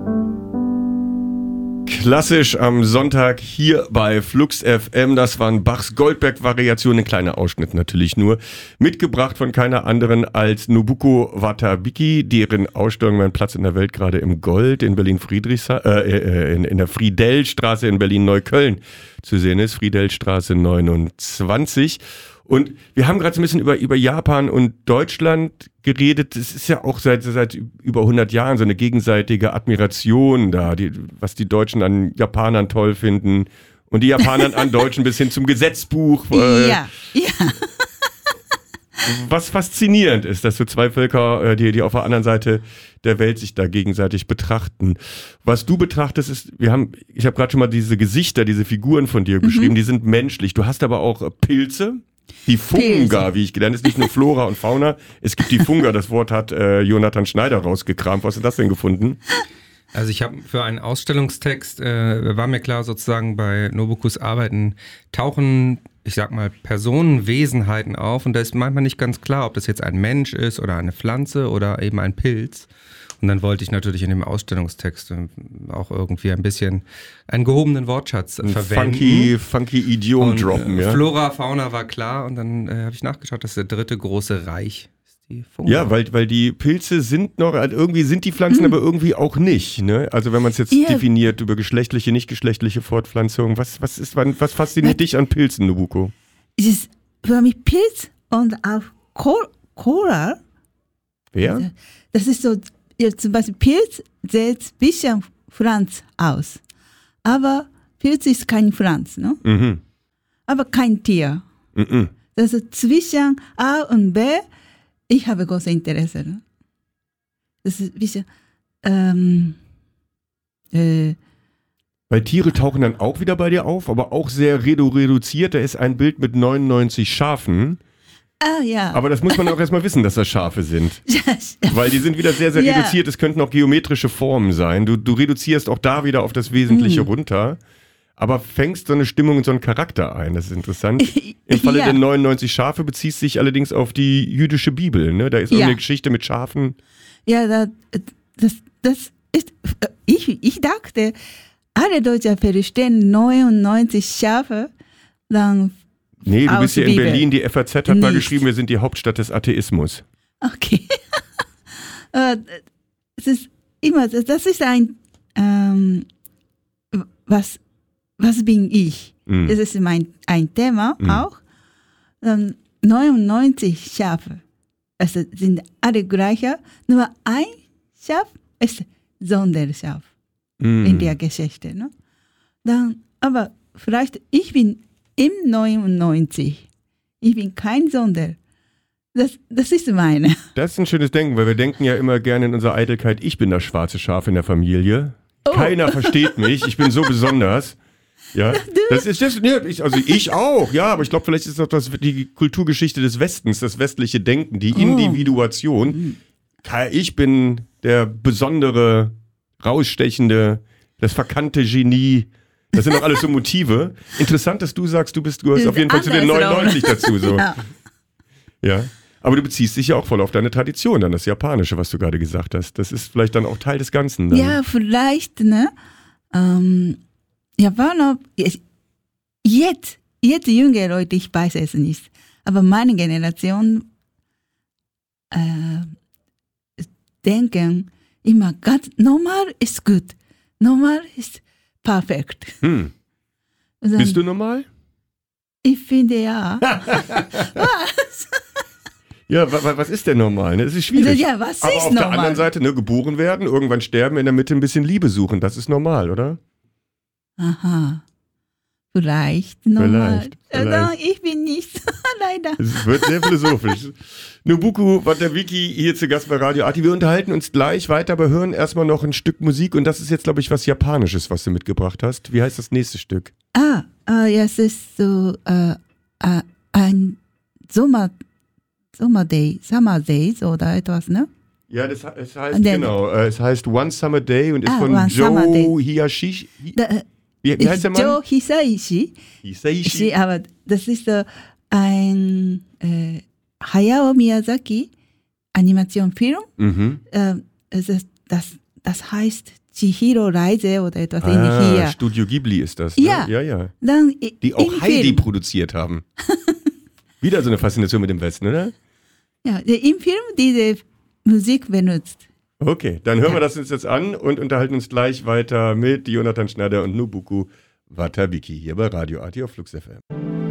Klassisch am Sonntag hier bei Flux FM. Das waren Bachs Goldberg-Variationen, ein kleiner Ausschnitt natürlich nur. Mitgebracht von keiner anderen als Nobuko Watabiki, deren Ausstellung Mein Platz in der Welt gerade im Gold in Berlin-Friedrichshain, in der Friedellstraße in Berlin-Neukölln zu sehen ist. Friedellstraße 29. Und wir haben gerade so ein bisschen über Japan und Deutschland geredet. Es ist ja auch seit über 100 Jahren so eine gegenseitige Admiration da, was die Deutschen an Japanern toll finden und die Japaner an Deutschen bis hin zum Gesetzbuch. Ja. Was faszinierend ist, dass so zwei Völker, die auf der anderen Seite der Welt sich da gegenseitig betrachten. Was du betrachtest ist, ich habe gerade schon mal diese Gesichter, diese Figuren von dir beschrieben, die sind menschlich. Du hast aber auch Pilze. Die Funga, wie ich gelernt habe, ist nicht nur Flora und Fauna, es gibt die Funga, das Wort hat Jonathan Schneider rausgekramt. Was hast du das denn gefunden? Also ich habe für einen Ausstellungstext, war mir klar sozusagen bei Nobukus Arbeiten tauchen, ich sag mal, Personenwesenheiten auf und da ist manchmal nicht ganz klar, ob das jetzt ein Mensch ist oder eine Pflanze oder eben ein Pilz. Und dann wollte ich natürlich in dem Ausstellungstext auch irgendwie ein bisschen einen gehobenen Wortschatz verwenden. Funky Idiom droppen, ja. Flora, Fauna war klar und dann habe ich nachgeschaut, das ist der dritte große Reich. Die Funga. Ja, weil die Pilze sind noch, irgendwie sind die Pflanzen, aber irgendwie auch nicht. Ne? Also wenn man es jetzt definiert über geschlechtliche, nicht geschlechtliche Fortpflanzung, was fasziniert dich an Pilzen, Nobuko? Es ist für mich Pilz und auch Coral. Wer? Das ist so, zum Beispiel Pilz sieht ein bisschen Pflanz aus. Aber Pilz ist kein Pflanz, ne? Mhm. Aber kein Tier. Mhm. Das ist zwischen A und B. Ich habe großes Interesse. Ne? Das ist ein bisschen. Weil Tiere tauchen dann auch wieder bei dir auf, aber auch sehr reduziert. Da ist ein Bild mit 99 Schafen. Ah, ja. Aber das muss man auch erstmal wissen, dass das Schafe sind. Weil die sind wieder sehr, sehr reduziert. Es könnten auch geometrische Formen sein. Du reduzierst auch da wieder auf das Wesentliche runter. Aber fängst so eine Stimmung und so einen Charakter ein. Das ist interessant. Im Falle der 99 Schafe beziehst dich allerdings auf die jüdische Bibel. Ne? Da ist irgendeine Geschichte mit Schafen. Ja, das ist. Ich dachte, alle Deutschen verstehen 99 Schafe. Dann nee, du bist hier in Berlin. Die FAZ hat mal nicht geschrieben, wir sind die Hauptstadt des Atheismus. Okay. Es ist immer, das ist ein, was bin ich? Das ist ein Thema auch. 99 Schafe, also sind alle gleiche, nur ein Schaf ist Sonderschaf in der Geschichte. Ne? Aber vielleicht, ich bin im 99, ich bin kein Sonder. Das ist meine. Das ist ein schönes Denken, weil wir denken ja immer gerne in unserer Eitelkeit, ich bin das schwarze Schaf in der Familie. Keiner versteht mich, ich bin so besonders. Ja, das ist das, also ich auch, ja, aber ich glaube, vielleicht ist das die Kulturgeschichte des Westens, das westliche Denken, die Individuation. Ich bin der besondere, rausstechende, das verkannte Genie. Das sind doch alles so Motive. Interessant, dass du sagst, du gehörst auf jeden Fall zu den 99 dazu. So. Ja. Aber du beziehst dich ja auch voll auf deine Tradition, dann das Japanische, was du gerade gesagt hast. Das ist vielleicht dann auch Teil des Ganzen. Dann. Ja, vielleicht, ne? Japaner, jetzt junge Leute, ich weiß es nicht. Aber meine Generation denken immer ganz normal ist gut. Normal ist perfekt. Also, bist du normal? Ich finde ja. Was? Ja, was ist denn normal? Ne? Das ist schwierig. Ja, was aber ist auf normal? Der anderen Seite, ne, geboren werden, irgendwann sterben, in der Mitte ein bisschen Liebe suchen. Das ist normal, oder? Aha. Vielleicht normal. Vielleicht. Ich bin nicht, leider. Es wird sehr philosophisch. Nobuko Watabiki hier zu Gast bei Radio Arti. Wir unterhalten uns gleich weiter, aber hören erstmal noch ein Stück Musik. Und das ist jetzt, glaube ich, was Japanisches, was du mitgebracht hast. Wie heißt das nächste Stück? Ja, es ist so ein Summer Days oder etwas, ne? Ja, es heißt, genau, es heißt One Summer Day und ist von Joe Hisashi. Wie heißt der Mann? Joe Hisaishi. Aber das ist ein Hayao Miyazaki Animationsfilm. Das heißt Chihiro-Reise oder etwas ähnliches hier. Studio Ghibli ist das. Ja. Ne? Ja. Dann Die auch Heidi Film, produziert haben. Wieder so eine Faszination mit dem Westen, oder? ja, im Film diese Musik benutzt. Okay, dann hören wir das uns jetzt an und unterhalten uns gleich weiter mit Jonathan Schneider und Nobuko Watabiki hier bei Radio AT auf Flux FM.